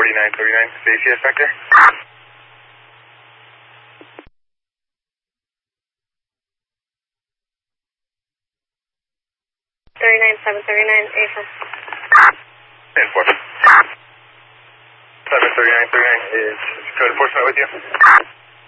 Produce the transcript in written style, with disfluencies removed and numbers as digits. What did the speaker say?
4939, the ACS sector. 39739, AFM. 10-4. 73939 is code enforcement with you.